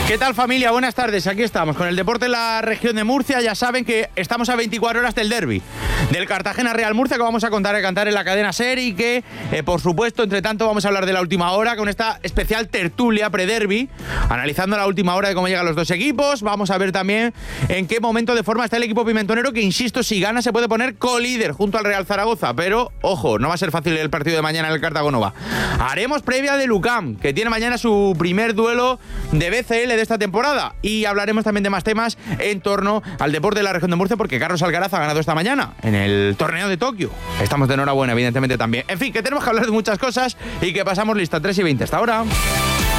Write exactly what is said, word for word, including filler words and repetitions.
¿Qué tal, familia? Buenas tardes, aquí estamos con el deporte en la región de Murcia. Ya saben que estamos a veinticuatro horas del derbi, del Cartagena Real Murcia, que vamos a contar y cantar en la cadena SER, y que, eh, por supuesto, entre tanto vamos a hablar de la última hora con esta especial tertulia pre-derbi, analizando la última hora de cómo llegan los dos equipos. Vamos a ver también en qué momento de forma está el equipo pimentonero, que, insisto, si gana se puede poner colíder junto al Real Zaragoza, pero, ojo, no va a ser fácil el partido de mañana en el Cartagonova. Haremos previa de Lucam, que tiene mañana su primer duelo de B C L de esta temporada, y hablaremos también de más temas en torno al deporte de la región de Murcia, porque Carlos Alcaraz ha ganado esta mañana en el torneo de Tokio. Estamos de enhorabuena, evidentemente, también. En fin, que tenemos que hablar de muchas cosas y que pasamos lista tres y veinte hasta ahora.